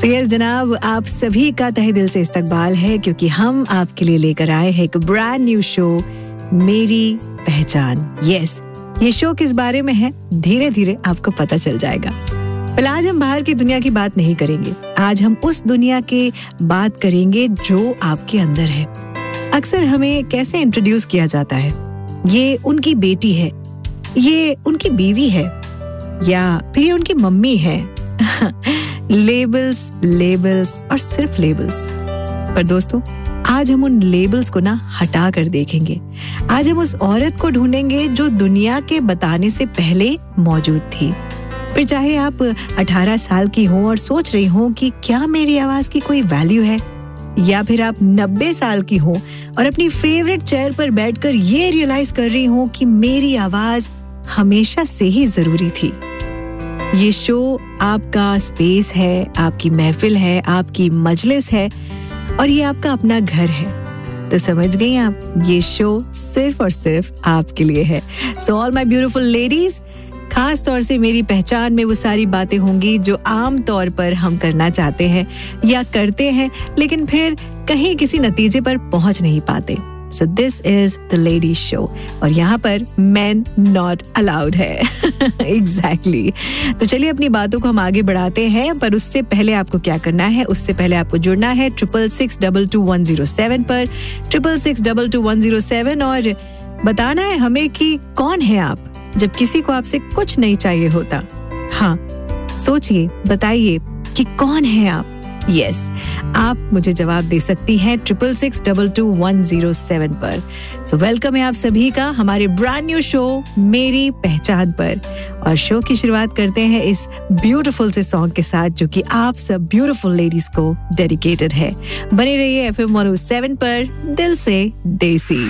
Yes जनाब, आप सभी का तहे दिल से इस्तकबाल है क्योंकि हम आपके लिए लेकर आए हैं एक ब्रांड न्यू शो, मेरी पहचान। यस, ये शो किस बारे में है धीरे धीरे आपको पता चल जाएगा। पर आज हम बाहर की दुनिया की बात नहीं करेंगे, आज हम उस दुनिया की बात करेंगे जो आपके अंदर है। अक्सर हमें कैसे इंट्रोड्यूस किया जाता है, ये उनकी बेटी है, ये उनकी बीवी है, या फिर ये उनकी मम्मी है। लेबल्स लेबल्स और सिर्फ लेबल्स। पर दोस्तों, आज हम उन लेबल्स को ना हटा कर देखेंगे। आज हम उस औरत को ढूंढेंगे जो दुनिया के बताने से पहले मौजूद थी। फिर चाहे आप 18 साल की हो और सोच रही हो कि क्या मेरी आवाज की कोई वैल्यू है, या फिर आप 90 साल की हो और अपनी फेवरेट चेयर पर बैठकर ये रियलाइज कर रही हो कि मेरी आवाज हमेशा से ही जरूरी थी। ये शो आपका स्पेस है, आपकी महफिल है, आपकी मजलिस है और ये आपका अपना घर है। तो समझ गई आप, ये शो सिर्फ और सिर्फ आपके लिए है। So all my beautiful ladies, खास तौर से मेरी पहचान में वो सारी बातें होंगी जो आम तौर पर हम करना चाहते हैं या करते हैं, लेकिन फिर कहीं किसी नतीजे पर पहुंच नहीं पाते। So this is the ladies show और यहाँ पर men not allowed है। Exactly। तो चलिए अपनी बातों को हम आगे बढ़ाते हैं, पर उससे पहले आपको क्या करना है, उससे पहले आपको जुड़ना है 666222107 पर 666222107 और बताना है हमें कि कौन है आप जब किसी को आपसे कुछ नहीं चाहिए होता। हाँ, सोचिए, बताइए कि कौन है आप। यस, आप मुझे जवाब दे सकती हैं 666222107 पर। सो वेलकम है आप सभी का हमारे ब्रांड न्यू शो मेरी पहचान पर। और शो की शुरुआत करते हैं इस ब्यूटीफुल से सॉन्ग के साथ जो कि आप सब ब्यूटीफुल लेडीज को डेडिकेटेड है। बने रहिए FM 107 पर, दिल से देसी।